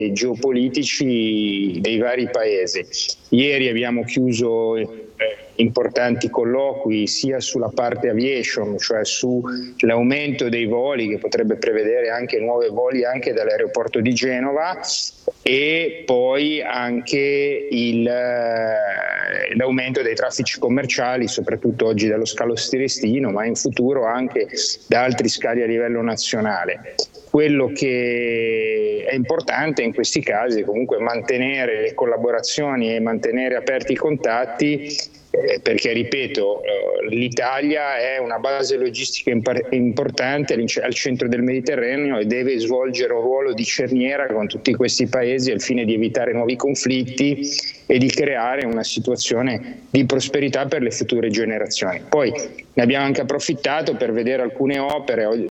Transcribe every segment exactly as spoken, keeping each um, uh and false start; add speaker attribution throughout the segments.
Speaker 1: geopolitici dei vari paesi. Ieri abbiamo chiuso importanti colloqui sia sulla parte aviation, cioè sull'aumento dei voli, che potrebbe prevedere anche nuovi voli anche dall'aeroporto di Genova, e poi anche il, l'aumento dei traffici commerciali, soprattutto oggi dallo scalo Sterestino, ma in futuro anche da altri scali a livello nazionale. Quello che è importante in questi casi è comunque mantenere le collaborazioni e mantenere aperti i contatti, eh, perché, ripeto, eh, l'Italia è una base logistica impar- importante al centro del Mediterraneo e deve svolgere un ruolo di cerniera con tutti questi paesi al fine di evitare nuovi conflitti e di creare una situazione di prosperità per le future generazioni. Poi ne abbiamo anche approfittato per vedere alcune opere.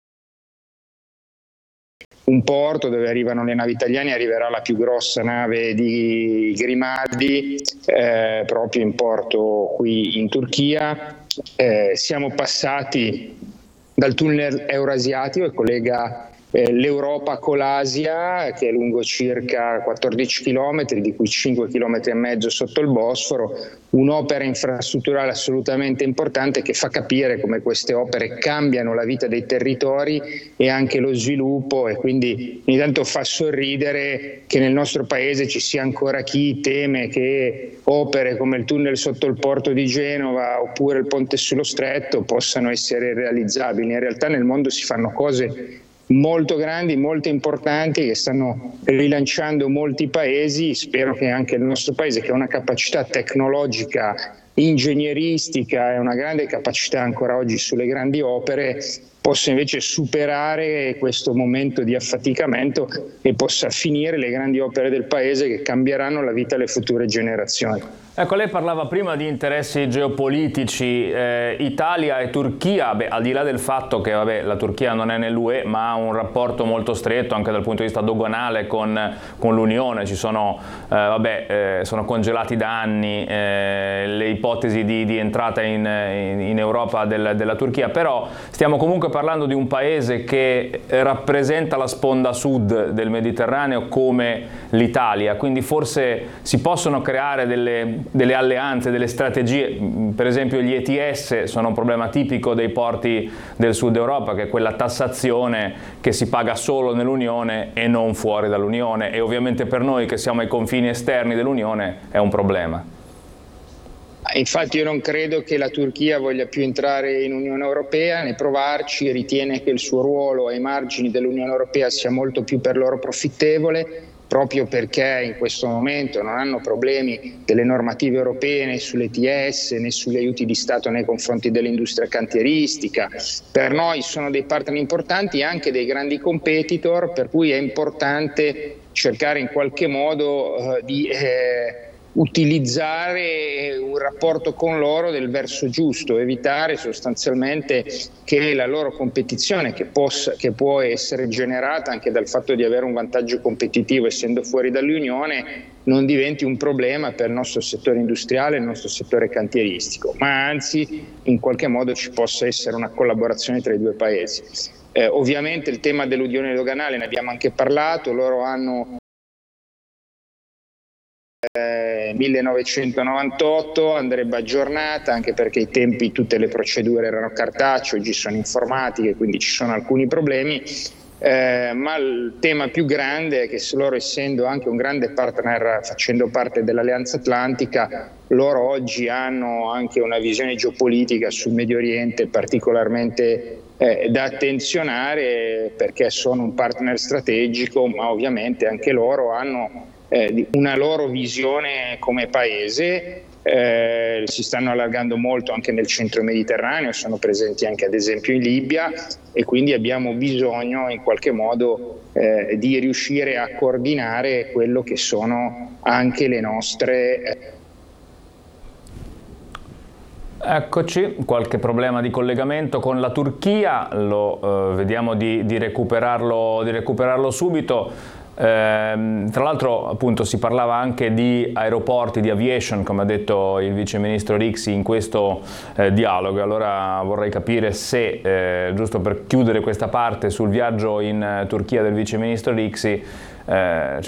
Speaker 1: Un porto dove arrivano le navi italiane, arriverà la più grossa nave di Grimaldi, eh, proprio in porto qui in Turchia. Eh, siamo passati dal tunnel eurasiatico che collega eh, l'Europa con l'Asia, che è lungo circa quattordici chilometri, di cui cinque chilometri e mezzo sotto il Bosforo, un'opera infrastrutturale assolutamente importante che fa capire come queste opere cambiano la vita dei territori e anche lo sviluppo, e quindi ogni tanto fa sorridere che nel nostro paese ci sia ancora chi teme che opere come il tunnel sotto il porto di Genova oppure il ponte sullo Stretto possano essere realizzabili. In realtà nel mondo si fanno cose molto grandi, molto importanti, che stanno rilanciando molti paesi. Spero che anche il nostro paese, che ha una capacità tecnologica, ingegneristica e una grande capacità ancora oggi sulle grandi opere, possa invece superare questo momento di affaticamento e possa finire le grandi opere del paese che cambieranno la vita alle future generazioni.
Speaker 2: Ecco, lei parlava prima di interessi geopolitici, eh, Italia e Turchia, beh, al di là del fatto che vabbè, la Turchia non è nell'U E, ma ha un rapporto molto stretto anche dal punto di vista doganale con, con l'Unione, ci sono, eh, vabbè, eh, sono congelati da anni eh, le ipotesi di, di entrata in, in, in Europa del, della Turchia, però stiamo comunque parlando di un paese che rappresenta la sponda sud del Mediterraneo come l'Italia, quindi forse si possono creare delle delle alleanze, delle strategie. Per esempio gli E T S sono un problema tipico dei porti del sud Europa, che è quella tassazione che si paga solo nell'Unione e non fuori dall'Unione, e ovviamente per noi che siamo ai confini esterni dell'Unione è un problema.
Speaker 1: Infatti io non credo che la Turchia voglia più entrare in Unione Europea, né provarci, ritiene che il suo ruolo ai margini dell'Unione Europea sia molto più per loro profittevole, proprio perché in questo momento non hanno problemi delle normative europee né sull'E T S né sugli aiuti di Stato nei confronti dell'industria cantieristica. Per noi sono dei partner importanti e anche dei grandi competitor, per cui è importante cercare in qualche modo eh, di eh, utilizzare un rapporto con loro del verso giusto, evitare sostanzialmente che la loro competizione, che, possa, che può essere generata anche dal fatto di avere un vantaggio competitivo essendo fuori dall'Unione, non diventi un problema per il nostro settore industriale e il nostro settore cantieristico, ma anzi in qualche modo ci possa essere una collaborazione tra i due paesi. Eh, ovviamente il tema dell'unione doganale ne abbiamo anche parlato, loro hanno Eh, millenovecentonovantotto, andrebbe aggiornata anche perché ai tempi tutte le procedure erano cartacee, oggi sono informatiche, quindi ci sono alcuni problemi, eh, ma il tema più grande è che loro, essendo anche un grande partner facendo parte dell'Alleanza Atlantica, loro oggi hanno anche una visione geopolitica sul Medio Oriente particolarmente eh, da attenzionare, perché sono un partner strategico, ma ovviamente anche loro hanno Eh, una loro visione come paese, eh, si stanno allargando molto anche nel centro mediterraneo, sono presenti anche ad esempio in Libia, e quindi abbiamo bisogno in qualche modo eh, di riuscire a coordinare quello che sono anche le nostre eh,
Speaker 2: Eccoci, qualche problema di collegamento con la Turchia, lo eh, vediamo di, di, recuperarlo, di recuperarlo subito. Eh, tra l'altro appunto si parlava anche di aeroporti, di aviation, come ha detto il vice ministro Rixi in questo eh, dialogo. Allora vorrei capire se, eh, giusto per chiudere questa parte sul viaggio in Turchia del vice ministro Rixi, eh,